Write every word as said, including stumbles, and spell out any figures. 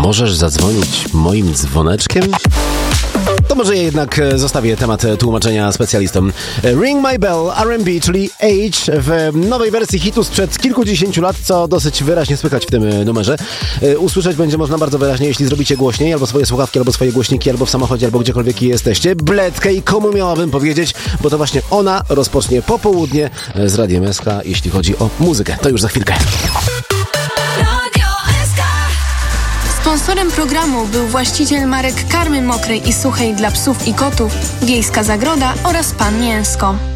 możesz zadzwonić moim dzwoneczkiem? To może ja jednak zostawię temat tłumaczenia specjalistom. Ring My Bell R and B, czyli Age w nowej wersji hitu sprzed kilkudziesięciu lat, co dosyć wyraźnie słychać w tym numerze. Usłyszeć będzie można bardzo wyraźnie, jeśli zrobicie głośniej, albo swoje słuchawki, albo swoje głośniki, albo w samochodzie, albo gdziekolwiek jesteście. Bledkę i komu miałabym powiedzieć, bo to właśnie ona rozpocznie popołudnie z Radiem S K, jeśli chodzi o muzykę. To już za chwilkę. Sponsorem programu był właściciel marek karmy mokrej i suchej dla psów i kotów, Wiejska Zagroda oraz Pan Mięsko.